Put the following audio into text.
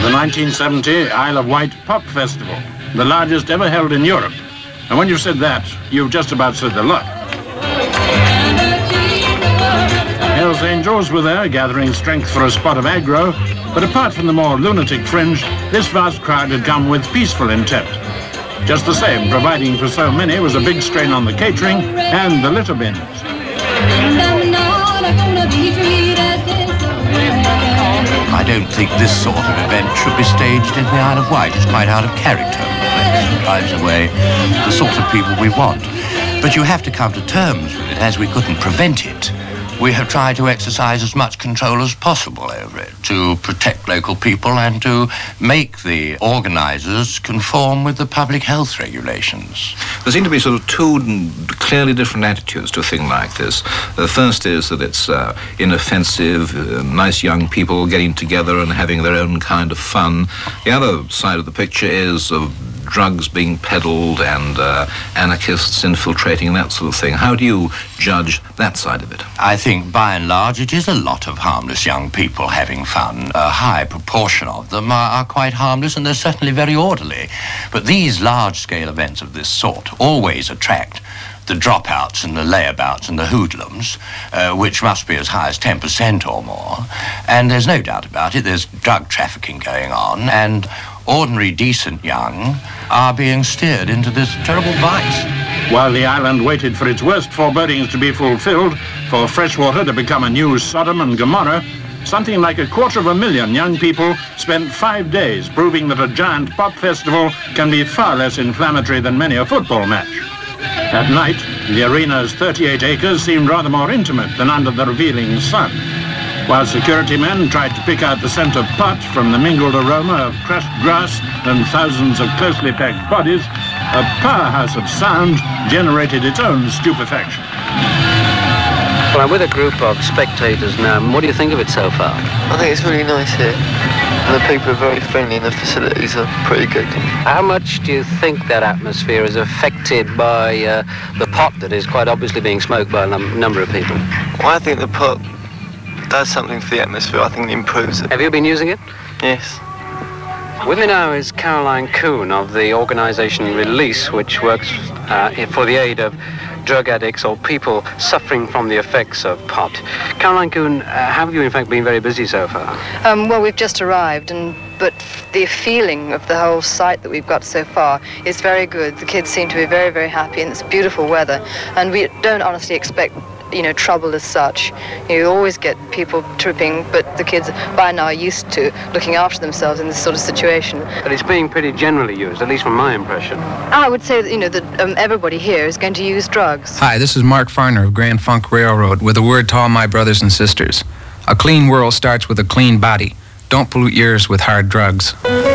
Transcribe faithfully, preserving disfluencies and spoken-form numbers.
the nineteen seventy Isle of Wight Pop Festival, the largest ever held in Europe. And when you've said that, you've just about said the lot. Hells Angels were there, gathering strength for a spot of aggro, but apart from the more lunatic fringe, this vast crowd had come with peaceful intent. Just the same, providing for so many was a big strain on the catering and the litter bins. I don't think this sort of event should be staged in the Isle of Wight. It's quite out of character. It drives away the sort of people we want. But you have to come to terms with it, as we couldn't prevent it. We have tried to exercise as much control as possible over it, to protect local people and to make the organisers conform with the public health regulations. There seem to be sort of two clearly different attitudes to a thing like this. The first is that it's uh, inoffensive, uh, nice young people getting together and having their own kind of fun. The other side of the picture is of drugs being peddled and uh, anarchists infiltrating and that sort of thing. How do you judge that side of it? I think, by and large, it is a lot of harmless young people having fun. A high proportion of them are, are quite harmless, and they're certainly very orderly. But these large-scale events of this sort always attract the dropouts and the layabouts and the hoodlums, uh, which must be as high as ten percent or more. And there's no doubt about it, there's drug trafficking going on, and ordinary, decent young are being steered into this terrible vice. While the island waited for its worst forebodings to be fulfilled, for freshwater to become a new Sodom and Gomorrah, something like a quarter of a million young people spent five days proving that a giant pop festival can be far less inflammatory than many a football match. At night, the arena's thirty-eight acres seemed rather more intimate than under the revealing sun. While security men tried to pick out the scent of pot from the mingled aroma of crushed grass and thousands of closely packed bodies, a powerhouse of sound generated its own stupefaction. Well, I'm with a group of spectators now. What do you think of it so far? I think it's really nice here. And the people are very friendly and the facilities are pretty good. How much do you think that atmosphere is affected by uh, the pot that is quite obviously being smoked by a num- number of people? Well, I think the pot does something for the atmosphere. I think it improves it. Have you been using it? Yes. With me now is Caroline Coon of the organisation Release, which works uh, for the aid of drug addicts or people suffering from the effects of pot. Caroline Coon, uh, have you in fact been very busy so far? Um, well, we've just arrived, and but the feeling of the whole site that we've got so far is very good. The kids seem to be very, very happy, and it's beautiful weather. And we don't honestly expect, you know, trouble as such. You always get people tripping, but the kids by now are used to looking after themselves in this sort of situation. But it's being pretty generally used, at least from my impression. I would say that, you know, that um, everybody here is going to use drugs. Hi, this is Mark Farner of Grand Funk Railroad with a word to all my brothers and sisters. A clean world starts with a clean body. Don't pollute yours with hard drugs.